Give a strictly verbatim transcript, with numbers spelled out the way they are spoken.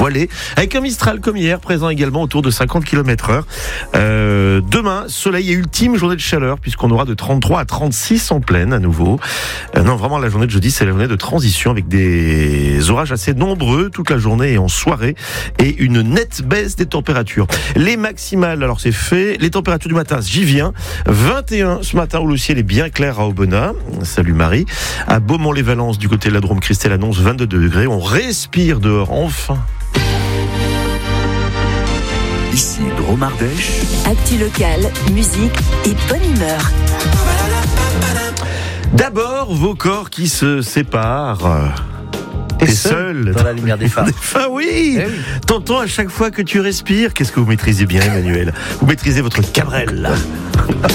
voilée, avec un Mistral comme hier, présent également autour de cinquante kilomètres heure. Euh, demain, soleil et ultime journée de chaleur, puisqu'on aura de trente-trois à trente-six en pleine à nouveau. Euh, non, vraiment, la journée de jeudi, c'est la journée de transition avec des orages assez nombreux toute la journée et en soirée, et une nette baisse des températures. Les maximales, alors c'est fait. Les températures du matin, j'y viens. vingt et un ce matin où le ciel est bien clair à Aubenas. Salut Marie. À Beaumont-les-Valences, du côté de la Drôme, Christelle annonce vingt-deux degrés. On respire dehors, enfin. Ici Drôme Ardèche. Actu local, musique et bonne humeur. D'abord, vos corps qui se séparent. T'es seul dans la lumière des phares. Ah oui, eh oui. T'entends à chaque fois que tu respires. Qu'est-ce que vous maîtrisez bien, Emmanuel? Vous maîtrisez votre Cabrel.